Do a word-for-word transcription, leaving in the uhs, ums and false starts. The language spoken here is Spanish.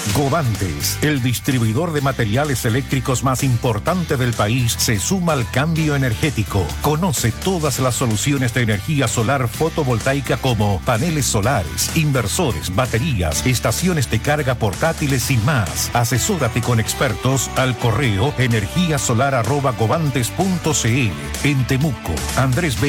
Govantes, el distribuidor de materiales eléctricos más importante del país, se suma al cambio energético. Conoce todas las soluciones de energía solar fotovoltaica como paneles solares, inversores, baterías, estaciones de carga portátiles y más. Asesórate con expertos al correo energía solar arroba govantes punto c l. En Temuco, Andrés